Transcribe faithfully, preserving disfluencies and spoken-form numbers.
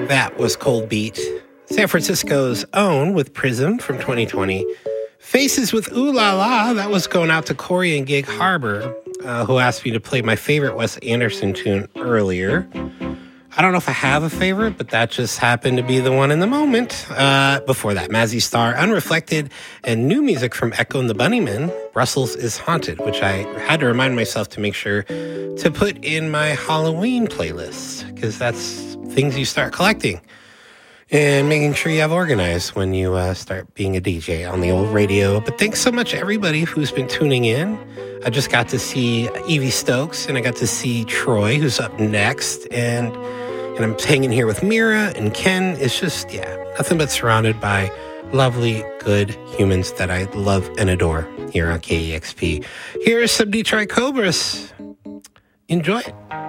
That was Cold Beat, San Francisco's own with Prism from twenty twenty. Faces with Ooh La La, that was going out to Corey in Gig Harbor, uh, who asked me to play my favorite Wes Anderson tune earlier. I don't know if I have a favorite, but that just happened to be the one in the moment. Uh, before that, Mazzy Star, Unreflected, and new music from Echo and the Bunnymen, Brussels is Haunted, which I had to remind myself to make sure to put in my Halloween playlist, because that's things you start collecting and making sure you have organized when you uh, start being a D J on the old radio. But thanks so much, everybody who's been tuning in. I just got to see Evie Stokes, and I got to see Troy, who's up next, and and I'm hanging here with Mira and Ken. It's just, yeah, nothing but surrounded by lovely, good humans that I love and adore here on K E X P. Here's some Detroit Cobras. Enjoy it.